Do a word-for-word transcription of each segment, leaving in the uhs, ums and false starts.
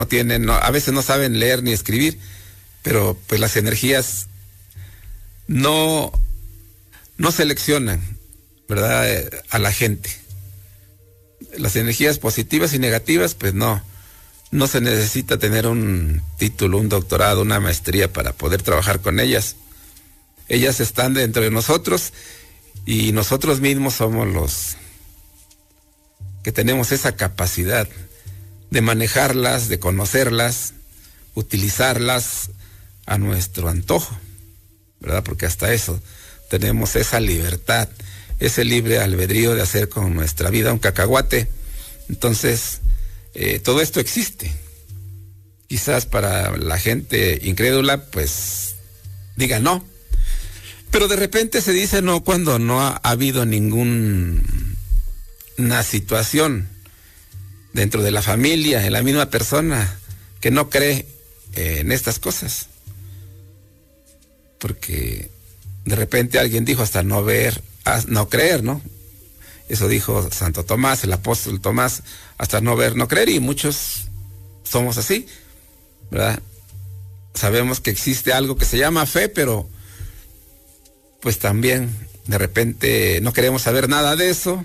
no tienen, no, a veces no saben leer ni escribir, pero pues las energías no, no seleccionan, ¿verdad?, eh, a la gente. Las energías positivas y negativas, pues no, no se necesita tener un título, un doctorado, una maestría para poder trabajar con ellas. Ellas están dentro de nosotros y nosotros mismos somos los que tenemos esa capacidad de manejarlas, de conocerlas, utilizarlas a nuestro antojo, ¿verdad? Porque hasta eso tenemos esa libertad, ese libre albedrío de hacer con nuestra vida un cacahuate. Entonces, eh, todo esto existe. Quizás para la gente incrédula, pues, diga no. Pero de repente se dice no cuando no ha, ha habido ninguna situación dentro de la familia, en la misma persona, que no cree eh, en estas cosas. Porque de repente alguien dijo hasta no ver, no creer, ¿no? Eso dijo Santo Tomás, el apóstol Tomás, hasta no ver, no creer, y muchos somos así, ¿verdad? Sabemos que existe algo que se llama fe, pero pues también de repente no queremos saber nada de eso,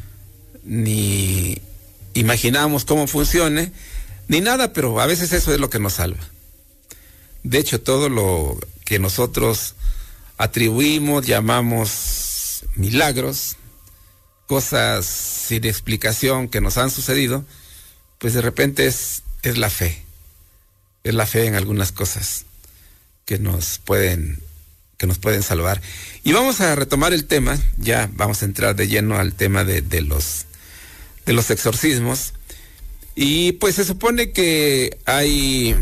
ni imaginamos cómo funcione, ni nada, pero a veces eso es lo que nos salva. De hecho, todo lo que nosotros atribuimos, llamamos milagros, cosas sin explicación que nos han sucedido, pues de repente es, es la fe. Es la fe en algunas cosas que nos pueden, que nos pueden salvar. Y vamos a retomar el tema, ya vamos a entrar de lleno al tema de, de los, de los exorcismos. Y pues se supone que hay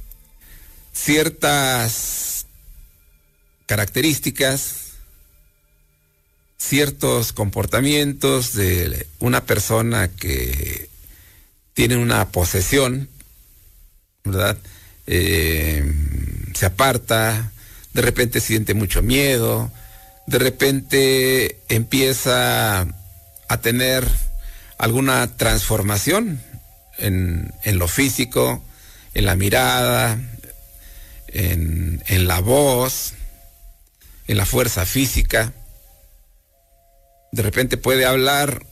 ciertas características, ciertos comportamientos de una persona que tiene una posesión, ¿verdad? Eh, se aparta, de repente siente mucho miedo, de repente empieza a tener alguna transformación en, en lo físico, en la mirada, en, en la voz, en la fuerza física. De repente puede hablar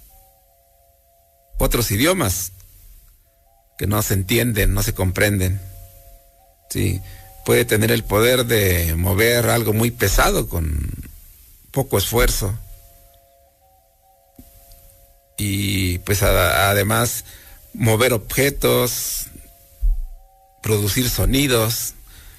otros idiomas que no se entienden, no se comprenden. Sí, puede tener el poder de mover algo muy pesado con poco esfuerzo. Y pues a, además mover objetos, producir sonidos,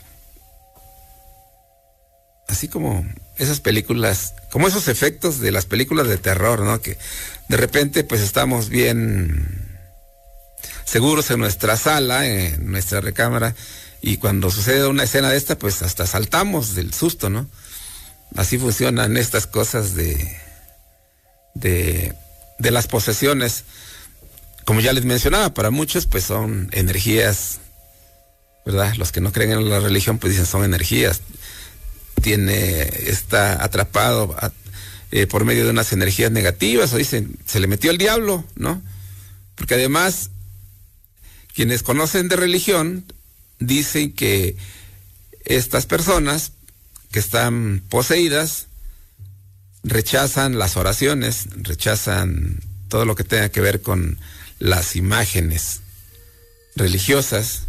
así como esas películas, como esos efectos de las películas de terror, ¿no? Que de repente pues estamos bien seguros en nuestra sala, en nuestra recámara, y cuando sucede una escena de esta, pues hasta saltamos del susto, ¿no? Así funcionan estas cosas de, de, de las posesiones. Como ya les mencionaba, para muchos pues son energías, ¿verdad? Los que no creen en la religión pues dicen son energías. Tiene, está atrapado a, eh, por medio de unas energías negativas, o dicen, se le metió el diablo, ¿no? Porque además, quienes conocen de religión dicen que estas personas que están poseídas rechazan las oraciones, rechazan todo lo que tenga que ver con las imágenes religiosas.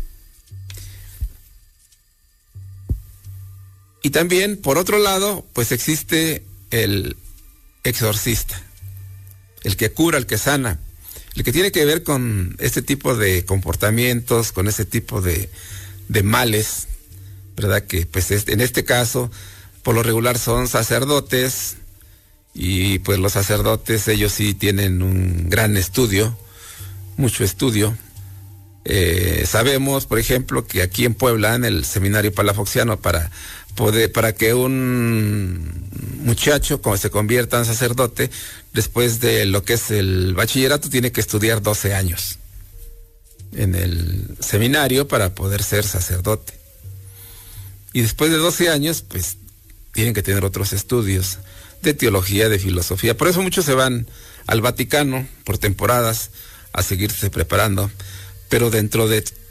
Y también, por otro lado, pues existe el exorcista, el que cura, el que sana, el que tiene que ver con este tipo de comportamientos, con ese tipo de, de males, ¿verdad? Que pues es, en este caso, por lo regular son sacerdotes, y pues los sacerdotes, ellos sí tienen un gran estudio, mucho estudio. Eh, sabemos, por ejemplo, que aquí en Puebla, en el seminario palafoxiano, para poder, para que un muchacho como se convierta en sacerdote, después de lo que es el bachillerato, tiene que estudiar doce años en el seminario para poder ser sacerdote. Y después de doce años, pues, tienen que tener otros estudios de teología, de filosofía. Por eso muchos se van al Vaticano por temporadas a seguirse preparando. Pero dentro de